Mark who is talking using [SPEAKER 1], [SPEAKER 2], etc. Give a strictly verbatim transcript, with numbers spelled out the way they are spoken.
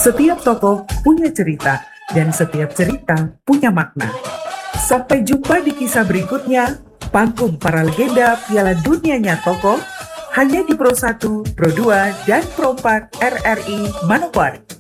[SPEAKER 1] Setiap tokoh punya cerita, dan setiap cerita punya makna. Sampai jumpa di kisah berikutnya, panggung para legenda Piala Dunianya Tokoh, hanya di Pro satu, Pro dua, dan Pro empat R R I Manokwari.